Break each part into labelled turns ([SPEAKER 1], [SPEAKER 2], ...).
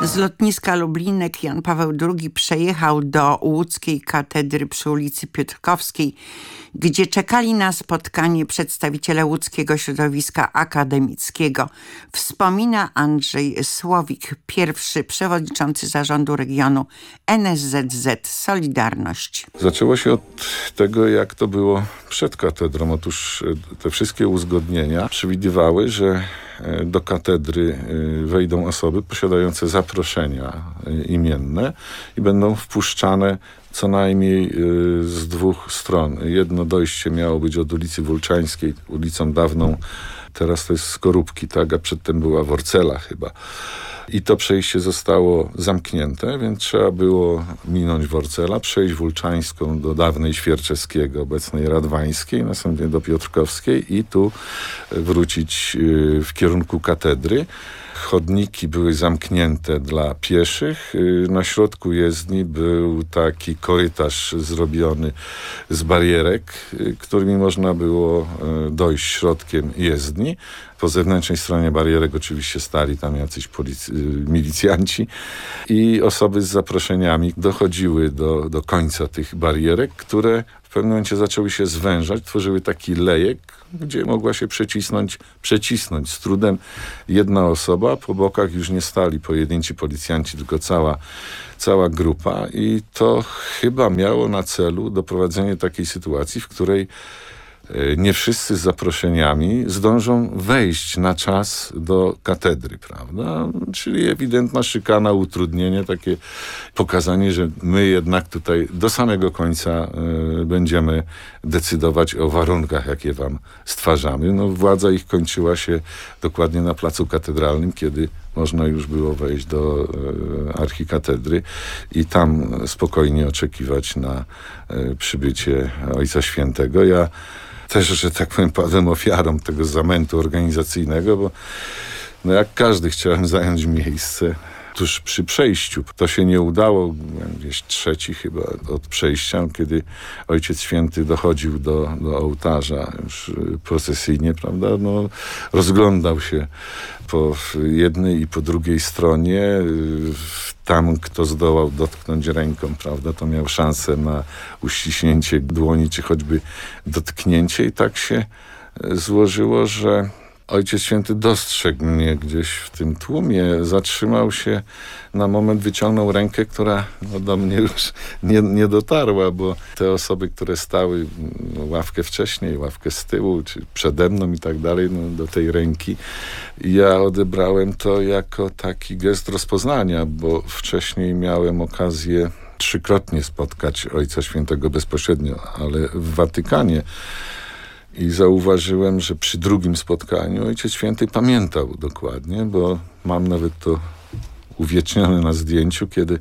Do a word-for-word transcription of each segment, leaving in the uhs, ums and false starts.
[SPEAKER 1] Z lotniska Lublinek Jan Paweł drugi przejechał do łódzkiej katedry przy ulicy Piotrkowskiej, gdzie czekali na spotkanie przedstawiciele łódzkiego środowiska akademickiego. Wspomina Andrzej Słowik, pierwszy przewodniczący zarządu regionu N S Z Z Solidarność.
[SPEAKER 2] Zaczęło się od tego, jak to było przed katedrą. Otóż te wszystkie uzgodnienia przewidywały, że do katedry wejdą osoby posiadające zaproszenia imienne i będą wpuszczane co najmniej z dwóch stron. Jedno dojście miało być od ulicy Wólczańskiej, ulicą dawną, teraz to jest Skorupki, tak, a przedtem była Worcela chyba. I to przejście zostało zamknięte, więc trzeba było minąć Worcela, przejść Wólczańską do dawnej Świerczeskiego, obecnej Radwańskiej, następnie do Piotrkowskiej i tu wrócić w kierunku katedry. Chodniki były zamknięte dla pieszych. Na środku jezdni był taki korytarz zrobiony z barierek, którymi można było dojść środkiem jezdni. Po zewnętrznej stronie barierek oczywiście stali tam jacyś polic- milicjanci i osoby z zaproszeniami dochodziły do, do końca tych barierek, które w pewnym momencie zaczęły się zwężać, tworzyły taki lejek, gdzie mogła się przecisnąć, przecisnąć z trudem jedna osoba. Po bokach już nie stali pojedynczy policjanci, tylko cała, cała grupa i to chyba miało na celu doprowadzenie takiej sytuacji, w której nie wszyscy z zaproszeniami zdążą wejść na czas do katedry, prawda? Czyli ewidentna szykana, utrudnienie, takie pokazanie, że my jednak tutaj do samego końca y, będziemy decydować o warunkach, jakie wam stwarzamy. No, władza ich kończyła się dokładnie na placu katedralnym, kiedy można już było wejść do y, archikatedry i tam spokojnie oczekiwać na y, przybycie Ojca Świętego. Ja też, że tak powiem, padłem ofiarą tego zamętu organizacyjnego, bo no jak każdy chciałem zająć miejsce tuż przy przejściu. To się nie udało, gdzieś trzeci chyba od przejścia, kiedy Ojciec Święty dochodził do, do ołtarza już procesyjnie, prawda, no rozglądał się po jednej i po drugiej stronie. Tam, kto zdołał dotknąć ręką, prawda, to miał szansę na uściśnięcie dłoni, czy choćby dotknięcie i tak się złożyło, że Ojciec Święty dostrzegł mnie gdzieś w tym tłumie, zatrzymał się na moment, wyciągnął rękę, która no, do mnie już nie, nie dotarła, bo te osoby, które stały no, ławkę wcześniej, ławkę z tyłu, czy przede mną i tak dalej, no, do tej ręki, ja odebrałem to jako taki gest rozpoznania, bo wcześniej miałem okazję trzykrotnie spotkać Ojca Świętego bezpośrednio, ale w Watykanie. I zauważyłem, że przy drugim spotkaniu Ojciec Święty pamiętał dokładnie, bo mam nawet to uwiecznione na zdjęciu, kiedy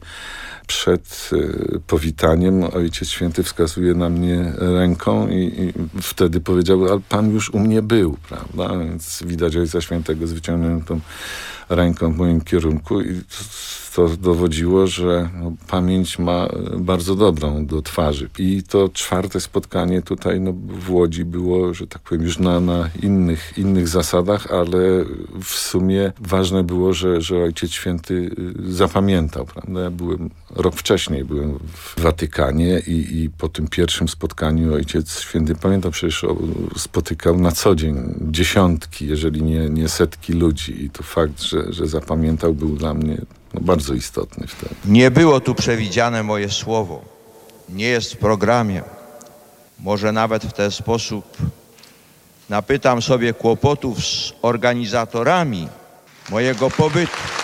[SPEAKER 2] przed y, powitaniem Ojciec Święty wskazuje na mnie ręką i, i wtedy powiedział, ale Pan już u mnie był, prawda? Więc widać Ojca Świętego z wyciągniętą ręką w moim kierunku i to dowodziło, że no, pamięć ma bardzo dobrą do twarzy. I to czwarte spotkanie tutaj no, w Łodzi było, że tak powiem, już na, na innych, innych zasadach, ale w sumie ważne było, że, że Ojciec Święty zapamiętał, prawda? Ja byłem, rok wcześniej byłem w Watykanie i, i po tym pierwszym spotkaniu Ojciec Święty, pamiętam, przecież spotykał na co dzień dziesiątki, jeżeli nie, nie setki ludzi i to fakt, że, że zapamiętał, był dla mnie no, bardzo istotny wtedy.
[SPEAKER 3] Nie było tu przewidziane moje słowo. Nie jest w programie. Może nawet w ten sposób napytam sobie kłopotów z organizatorami mojego pobytu.